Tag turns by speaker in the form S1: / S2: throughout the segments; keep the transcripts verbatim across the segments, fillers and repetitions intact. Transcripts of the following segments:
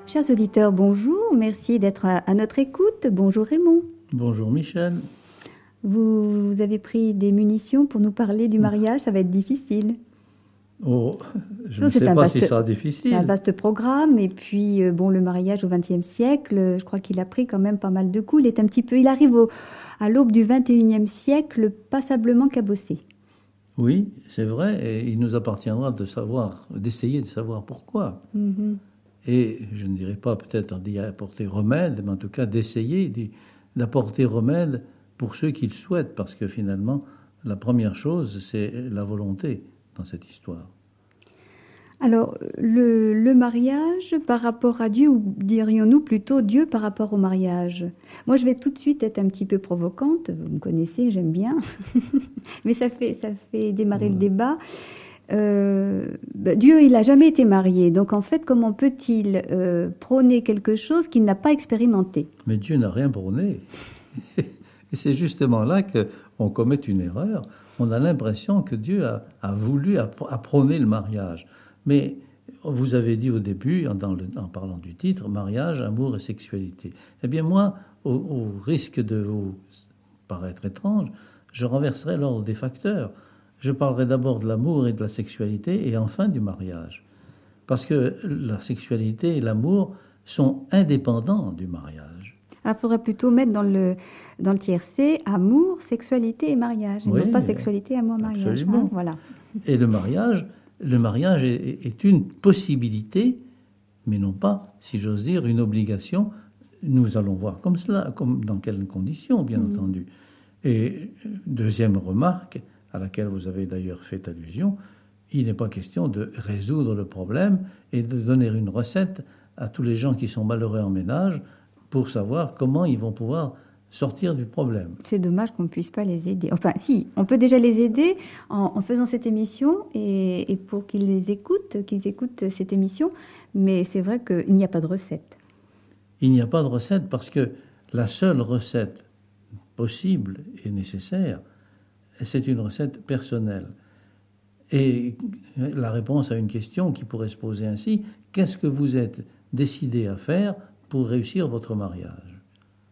S1: Chers auditeurs, bonjour, merci d'être à, à notre écoute. Bonjour Raymond.
S2: Bonjour Michel.
S1: Vous, vous avez pris des munitions pour nous parler du mariage, ça va être difficile.
S2: Oh, je
S1: Non,
S2: ne sais pas
S1: vaste,
S2: si ça sera difficile.
S1: C'est un vaste programme, et puis euh, bon, le mariage au vingtième siècle, je crois qu'il a pris quand même pas mal de coups. Il est un petit peu, il arrive au, à l'aube du vingt et unième siècle, passablement cabossé.
S2: Oui, c'est vrai, et il nous appartiendra de savoir, d'essayer de savoir pourquoi.
S1: Mm-hmm.
S2: Et je ne dirais pas peut-être d'y apporter remède, mais en tout cas d'essayer d'y, d'apporter remède pour ceux qui le souhaitent, parce que finalement, la première chose, c'est la volonté dans cette histoire.
S1: Alors, le, le mariage par rapport à Dieu, ou dirions-nous plutôt Dieu par rapport au mariage? Moi, je vais tout de suite être un petit peu provocante, vous me connaissez, j'aime bien, mais ça fait, ça fait démarrer ouais. le débat. Euh, bah, Dieu, il n'a jamais été marié, donc en fait, comment peut-il euh, prôner quelque chose qu'il n'a pas expérimenté?
S2: Mais Dieu n'a rien prôné. Et c'est justement là qu'on commet une erreur. On a l'impression que Dieu a, a voulu, a, a prôné le mariage. Mais vous avez dit au début, dans le, en parlant du titre, mariage, amour et sexualité. Eh bien moi, au, au risque de vous paraître étrange, je renverserai l'ordre des facteurs. Je parlerai d'abord de l'amour et de la sexualité et enfin du mariage. Parce que la sexualité et l'amour sont indépendants du mariage.
S1: Alors, il faudrait plutôt mettre dans le, dans le tiercé amour, sexualité et mariage, et oui, non pas sexualité, amour, mariage.
S2: Absolument.
S1: Hein, voilà.
S2: Et le mariage, le mariage est, est une possibilité, mais non pas, si j'ose dire, une obligation. Nous allons voir comme cela, comme dans quelles conditions, bien mmh. entendu. Et deuxième remarque, à laquelle vous avez d'ailleurs fait allusion, il n'est pas question de résoudre le problème et de donner une recette à tous les gens qui sont malheureux en ménage pour savoir comment ils vont pouvoir sortir du problème.
S1: C'est dommage qu'on ne puisse pas les aider. Enfin, si, on peut déjà les aider en, en faisant cette émission et, et pour qu'ils les écoutent, qu'ils écoutent cette émission, mais c'est vrai qu'il n'y a pas de recette.
S2: Il n'y a pas de recette parce que la seule recette possible et nécessaire, c'est une recette personnelle. Et la réponse à une question qui pourrait se poser ainsi, qu'est-ce que vous êtes décidé à faire pour réussir votre mariage?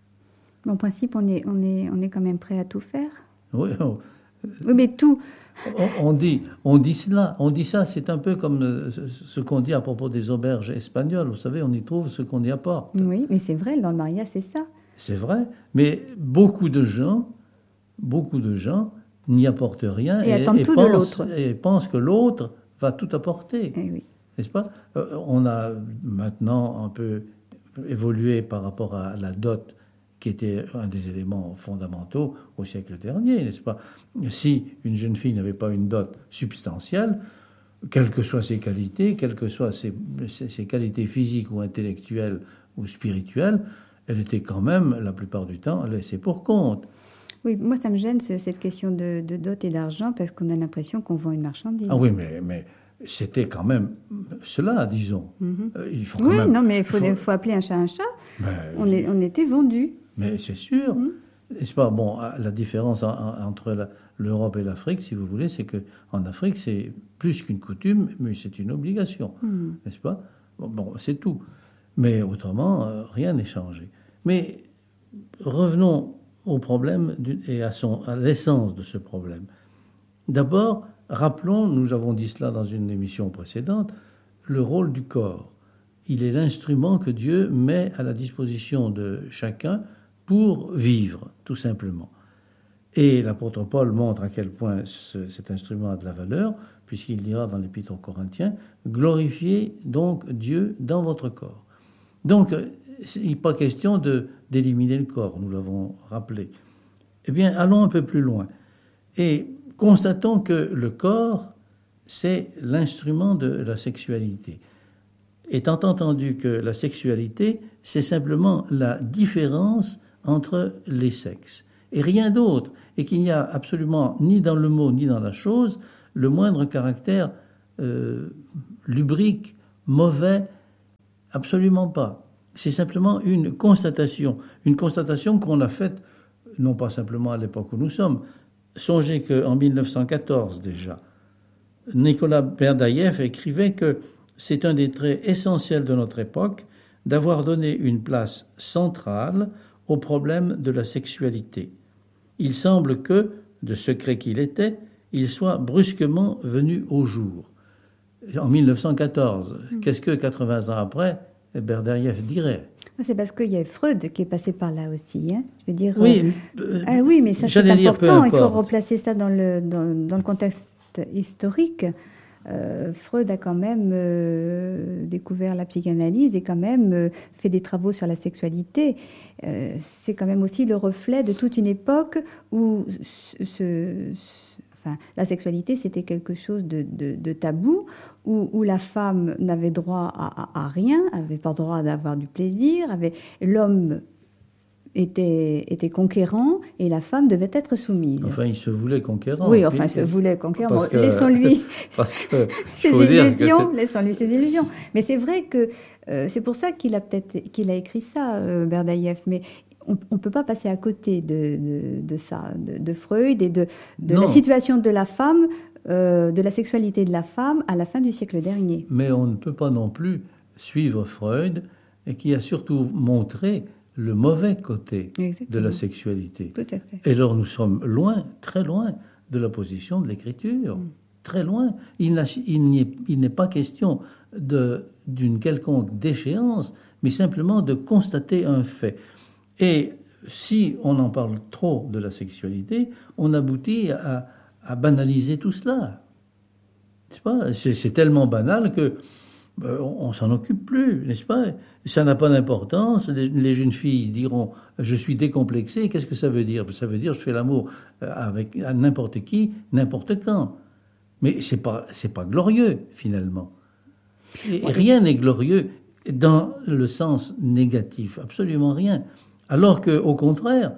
S1: En principe, on est, on est, on est quand même prêt à tout faire.
S2: Oui, on,
S1: oui mais tout...
S2: On, on, dit, on dit cela, on dit ça, c'est un peu comme ce qu'on dit à propos des auberges espagnoles. Vous savez, on y trouve ce qu'on y apporte.
S1: Oui, mais c'est vrai, dans le mariage, c'est ça.
S2: C'est vrai, mais beaucoup de gens, beaucoup de gens n'y apportent rien
S1: et, et, attendent et tout
S2: pensent,
S1: de l'autre.
S2: Et pensent que l'autre va tout apporter.
S1: Eh oui.
S2: N'est-ce pas? euh, On a maintenant un peu évolué par rapport à la dot, qui était un des éléments fondamentaux au siècle dernier, n'est-ce pas? Si une jeune fille n'avait pas une dot substantielle, quelles que soient ses qualités, quelles que soient ses, ses, ses qualités physiques ou intellectuelles ou spirituelles, elle était quand même, la plupart du temps, laissée pour compte.
S1: Oui, moi ça me gêne cette question de, de dot et d'argent parce qu'on a l'impression qu'on vend une marchandise.
S2: Ah oui, mais, mais c'était quand même cela, disons.
S1: Mm-hmm.
S2: Il faut
S1: oui,
S2: quand même,
S1: non, mais il faut,
S2: faut...
S1: faut appeler un chat un chat.
S2: Ben,
S1: on, est, on était vendus.
S2: Mais c'est sûr.
S1: Mm-hmm.
S2: N'est-ce pas? Bon, la différence en, en, entre la, l'Europe et l'Afrique, si vous voulez, c'est qu'en Afrique, c'est plus qu'une coutume, mais c'est une obligation.
S1: Mm-hmm.
S2: N'est-ce pas? Bon, bon, c'est tout. Mais autrement, euh, rien n'est changé. Mais revenons au problème du, et à, son, à l'essence de ce problème. D'abord, rappelons, nous avons dit cela dans une émission précédente, le rôle du corps. Il est l'instrument que Dieu met à la disposition de chacun pour vivre, tout simplement. Et l'apôtre Paul montre à quel point ce, cet instrument a de la valeur, puisqu'il dira dans l'Épître aux Corinthiens, « Glorifiez donc Dieu dans votre corps ». Donc, il n'est pas question de, d'éliminer le corps, nous l'avons rappelé. Eh bien, allons un peu plus loin. Et constatons que le corps, c'est l'instrument de la sexualité. Étant entendu que la sexualité, c'est simplement la différence entre les sexes, et rien d'autre, et qu'il n'y a absolument ni dans le mot ni dans la chose le moindre caractère euh, lubrique, mauvais, absolument pas. C'est simplement une constatation, une constatation qu'on a faite, non pas simplement à l'époque où nous sommes. Songez qu'en mille neuf cent quatorze déjà, Nicolas Berdaïev écrivait que c'est un des traits essentiels de notre époque d'avoir donné une place centrale au problème de la sexualité. Il semble que, de secret qu'il était, il soit brusquement venu au jour. En mille neuf cent quatorze, mmh. Qu'est-ce que quatre-vingts ans après, Berdyaev dirait?
S1: C'est parce qu'il y a Freud qui est passé par là aussi. Hein. Je veux dire,
S2: oui,
S1: euh, ah oui, mais ça c'est important. Il faut replacer ça dans le, dans, dans le contexte historique. Euh, Freud a quand même euh, découvert la psychanalyse et quand même euh, fait des travaux sur la sexualité. Euh, c'est quand même aussi le reflet de toute une époque où ce, ce, enfin, la sexualité c'était quelque chose de, de, de tabou, où, où la femme n'avait droit à, à, à rien, n'avait pas droit d'avoir du plaisir, avait, l'homme était, était conquérant et la femme devait être soumise.
S2: Enfin, il se voulait conquérant.
S1: Oui, enfin, il se voulait conquérant. Bon,
S2: que,
S1: laissons-lui ses illusions.
S2: C'est...
S1: Laissons-lui ses illusions. Mais c'est vrai que euh, c'est pour ça qu'il a peut-être qu'il a écrit ça, euh, Berdyaev. Mais on ne peut pas passer à côté de, de, de ça, de, de Freud et de, de la situation de la femme, euh, de la sexualité de la femme à la fin du siècle dernier.
S2: Mais on ne peut pas non plus suivre Freud, et qui a surtout montré le mauvais côté Exactement. De la sexualité.
S1: Tout à fait.
S2: Et alors nous sommes loin, très loin de la position de l'écriture. Mm. Très loin. Il, il, n'est, il n'est pas question de, d'une quelconque déchéance, mais simplement de constater un fait. Et si on en parle trop de la sexualité, on aboutit à, à banaliser tout cela. C'est, pas, c'est, c'est tellement banal que euh, on, on s'en occupe plus, n'est-ce pas? Ça n'a pas d'importance. Les, les jeunes filles diront « je suis décomplexée ». Qu'est-ce que ça veut dire? Ça veut dire « je fais l'amour avec à n'importe qui, n'importe quand ». Mais c'est pas, c'est pas glorieux, finalement. Et ouais. Rien n'est glorieux dans le sens négatif, absolument rien. Alors qu'au contraire,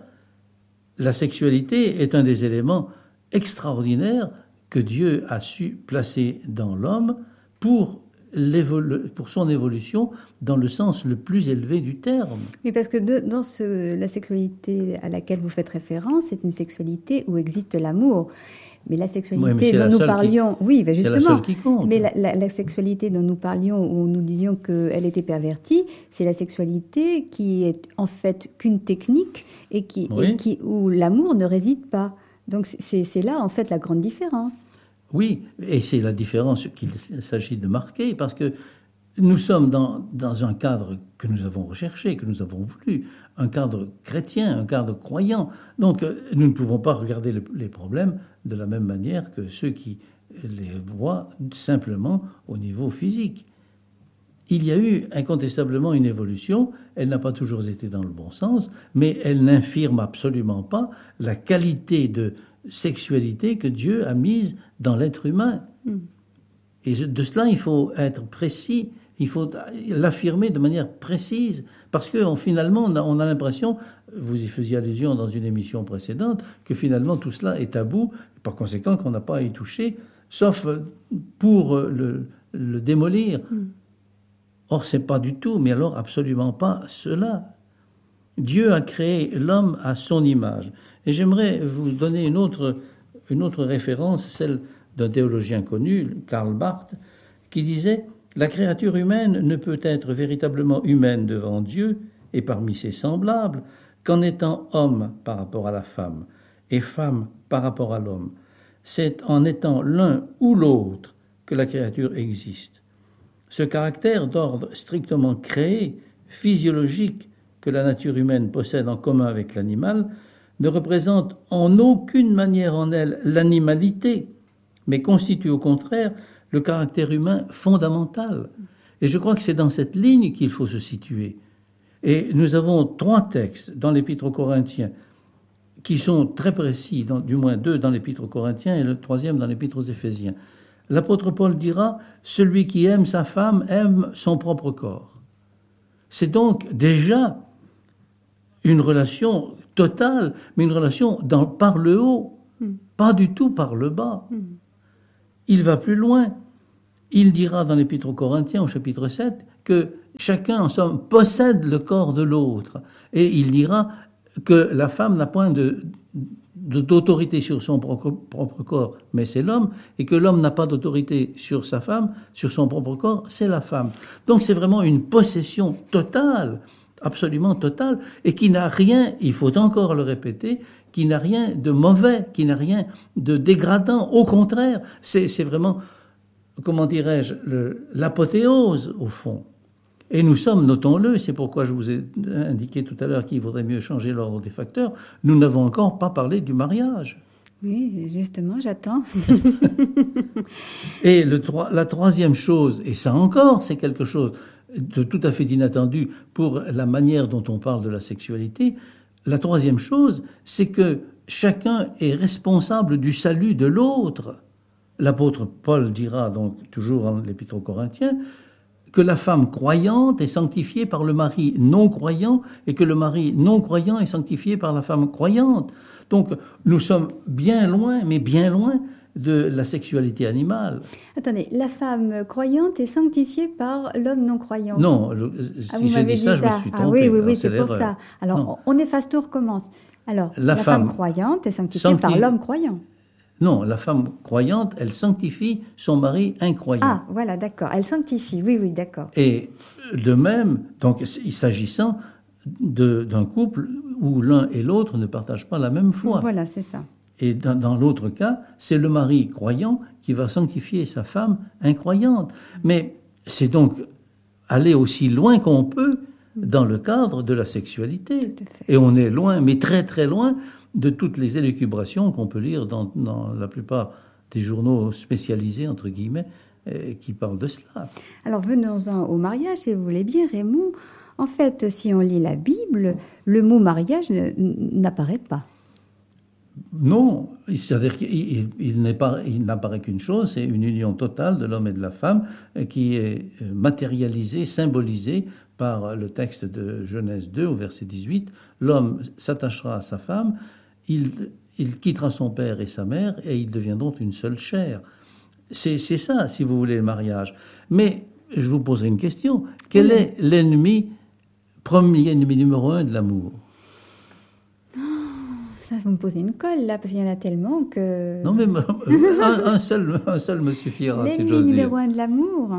S2: la sexualité est un des éléments extraordinaires que Dieu a su placer dans l'homme pour pour son évolution dans le sens le plus élevé du terme.
S1: Oui, parce que de, dans ce, la sexualité à laquelle vous faites référence, c'est une sexualité où existe l'amour. Mais la sexualité
S2: oui, mais
S1: dont nous parlions,
S2: qui...
S1: oui, ben justement,
S2: c'est la seule qui compte.
S1: Mais la, la, la sexualité dont nous parlions, où nous disions qu'elle était pervertie, c'est la sexualité qui est en fait qu'une technique et, qui, oui. et qui, où l'amour ne réside pas. Donc c'est, c'est là en fait la grande différence.
S2: Oui, et c'est la différence qu'il s'agit de marquer, parce que nous sommes dans, dans un cadre que nous avons recherché, que nous avons voulu, un cadre chrétien, un cadre croyant. Donc nous ne pouvons pas regarder le, les problèmes de la même manière que ceux qui les voient simplement au niveau physique. Il y a eu incontestablement une évolution, elle n'a pas toujours été dans le bon sens, mais elle n'infirme absolument pas la qualité de sexualité que Dieu a mise dans l'être humain. Mm. Et de cela, il faut être précis, il faut l'affirmer de manière précise, parce que on, finalement, on a, on a l'impression, vous y faisiez allusion dans une émission précédente, que finalement tout cela est tabou, par conséquent qu'on n'a pas à y toucher, sauf pour le, le démolir. Mm. Or, c'est pas du tout, mais alors absolument pas cela. Dieu a créé l'homme à son image. Et j'aimerais vous donner une autre, une autre référence, celle d'un théologien connu, Karl Barth, qui disait « La créature humaine ne peut être véritablement humaine devant Dieu et parmi ses semblables qu'en étant homme par rapport à la femme et femme par rapport à l'homme. C'est en étant l'un ou l'autre que la créature existe. Ce caractère d'ordre strictement créé, physiologique, que la nature humaine possède en commun avec l'animal, ne représente en aucune manière en elle l'animalité, mais constitue au contraire le caractère humain fondamental. Et je crois que c'est dans cette ligne qu'il faut se situer. Et nous avons trois textes dans l'Épître aux Corinthiens qui sont très précis, dans, du moins deux dans l'Épître aux Corinthiens et le troisième dans l'Épître aux Éphésiens. L'apôtre Paul dira « Celui qui aime sa femme aime son propre corps ». C'est donc déjà une relation totale, mais une relation dans, par le haut, mm. pas du tout par le bas. Mm. Il va plus loin. Il dira dans l'Épître aux Corinthiens, au chapitre sept, que chacun, en somme, possède le corps de l'autre. Et il dira que la femme n'a point de, d'autorité sur son propre, propre corps, mais c'est l'homme, et que l'homme n'a pas d'autorité sur sa femme, sur son propre corps, c'est la femme. Donc c'est vraiment une possession totale, absolument totale, et qui n'a rien, il faut encore le répéter, qui n'a rien de mauvais, qui n'a rien de dégradant. Au contraire, c'est, c'est vraiment, comment dirais-je, le, l'apothéose, au fond. Et nous sommes, notons-le, c'est pourquoi je vous ai indiqué tout à l'heure qu'il vaudrait mieux changer l'ordre des facteurs, nous n'avons encore pas parlé du mariage.
S1: Oui, justement, j'attends.
S2: Et le, la troisième chose, et ça encore, c'est quelque chose de tout à fait inattendu pour la manière dont on parle de la sexualité, la troisième chose, c'est que chacun est responsable du salut de l'autre. L'apôtre Paul dira donc, toujours dans l'Épître aux Corinthiens, que la femme croyante est sanctifiée par le mari non-croyant et que le mari non-croyant est sanctifié par la femme croyante. Donc nous sommes bien loin, mais bien loin de la sexualité animale.
S1: Attendez, la femme croyante est sanctifiée par l'homme non-croyant.
S2: Non, le,
S1: ah,
S2: si j'ai dit ça, je me suis trompé.
S1: Ah oui, oui, oui, c'est,
S2: c'est
S1: pour ça. Alors,
S2: non.
S1: on efface tout, on recommence. Alors,
S2: la,
S1: la femme,
S2: femme
S1: croyante est sanctifiée
S2: sancti...
S1: par l'homme croyant.
S2: Non, la femme croyante, elle sanctifie son mari incroyant.
S1: Ah, voilà, d'accord. Elle sanctifie, oui, oui, d'accord.
S2: Et de même, donc, il s'agissant de, d'un couple où l'un et l'autre ne partagent pas la même foi.
S1: Voilà, c'est ça.
S2: Et dans, dans l'autre cas, c'est le mari croyant qui va sanctifier sa femme incroyante. Mais c'est donc aller aussi loin qu'on peut dans le cadre de la sexualité. Et on est loin, mais très très loin, de toutes les élucubrations qu'on peut lire dans, dans la plupart des journaux spécialisés, entre guillemets, euh, qui parlent de cela.
S1: Alors venons-en au mariage, si vous voulez bien, Raymond. En fait, si on lit la Bible, le mot mariage n'apparaît pas.
S2: Non, c'est-à-dire qu'il il n'est pas, il n'apparaît qu'une chose, c'est une union totale de l'homme et de la femme qui est matérialisée, symbolisée par le texte de Genèse deux au verset dix-huit. L'homme s'attachera à sa femme, il, il quittera son père et sa mère et ils deviendront une seule chair. C'est, c'est ça, si vous voulez, le mariage. Mais je vous poserai une question. Quel oui. est l'ennemi, premier ennemi numéro un de l'amour ?
S1: Ça, vous me posez une colle, là, parce qu'il y en a tellement que...
S2: Non, mais un, un, seul, un seul me suffira, si j'ose dire.
S1: L'ennemi numéro un de l'amour,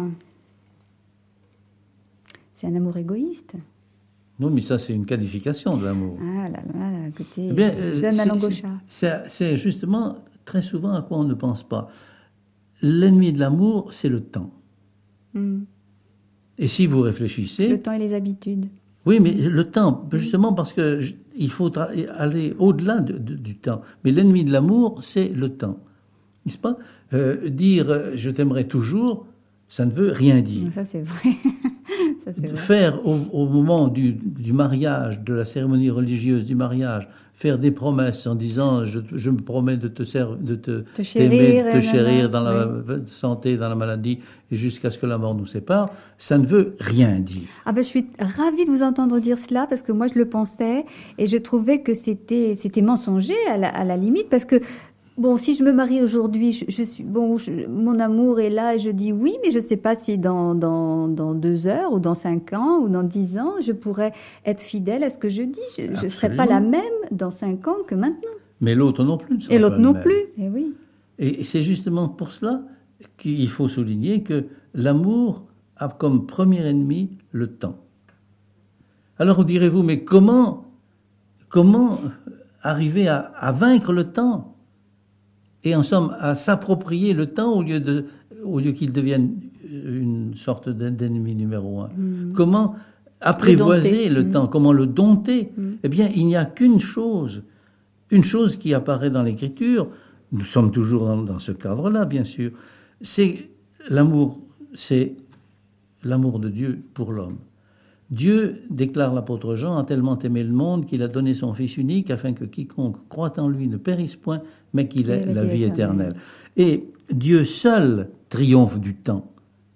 S1: c'est un amour égoïste.
S2: Non, mais ça, c'est une qualification de l'amour.
S1: Ah là là, écoutez,
S2: eh bien,
S1: je donne ma langue au chat.
S2: C'est, c'est justement, très souvent, à quoi on ne pense pas. L'ennemi de l'amour, c'est le temps. Mm. Et si vous réfléchissez...
S1: Le temps et les habitudes.
S2: Oui, mais le temps, justement parce que il faut aller au-delà de, de, du temps. Mais l'ennemi de l'amour, c'est le temps. N'est-ce pas ? euh, Dire euh, « je t'aimerai toujours », ça ne veut rien dire.
S1: Ça, c'est vrai. Ça, c'est vrai.
S2: Faire au, au moment du, du mariage, de la cérémonie religieuse du mariage, faire des promesses en disant je, « je me promets de te, ser- de te,
S1: te chérir,
S2: t'aimer, de te chérir dans la
S1: oui.
S2: santé, dans la maladie, et jusqu'à ce que la mort nous sépare », ça ne veut rien dire.
S1: Ah ben, je suis ravie de vous entendre dire cela, parce que moi, je le pensais, et je trouvais que c'était, c'était mensonger à la, à la limite, parce que bon, si je me marie aujourd'hui, je, je suis bon, je, mon amour est là et je dis oui, mais je ne sais pas si dans, dans, dans deux heures ou dans cinq ans ou dans dix ans, je pourrais être fidèle à ce que je dis. Je ne serai pas la même dans cinq ans que maintenant.
S2: Mais l'autre non plus ne sera
S1: Et l'autre
S2: pas
S1: non
S2: même.
S1: plus, et oui.
S2: Et c'est justement pour cela qu'il faut souligner que l'amour a comme premier ennemi le temps. Alors vous direz-vous, mais comment, comment arriver à, à vaincre le temps ? Et en somme, à s'approprier le temps au lieu, de, au lieu qu'il devienne une sorte d'ennemi numéro un. Mmh. Comment apprivoiser le, le mmh. temps, comment le dompter mmh. Eh bien, il n'y a qu'une chose, une chose qui apparaît dans l'Écriture, nous sommes toujours dans, dans ce cadre-là, bien sûr, c'est l'amour, c'est l'amour de Dieu pour l'homme. Dieu, déclare l'apôtre Jean, a tellement aimé le monde qu'il a donné son Fils unique afin que quiconque croit en lui ne périsse point, mais qu'il ait la vie éternelle. Et Dieu seul triomphe du temps.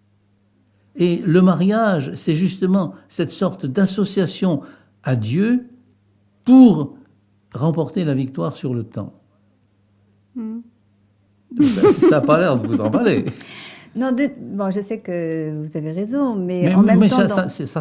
S2: Et le mariage, c'est justement cette sorte d'association à Dieu pour remporter la victoire sur le temps. Mm. Ça n'a pas l'air de vous emballer.
S1: Non, de, bon, je sais que vous avez raison, mais,
S2: mais
S1: en même
S2: mais
S1: temps...
S2: Ça,
S1: dans...
S2: ça, ça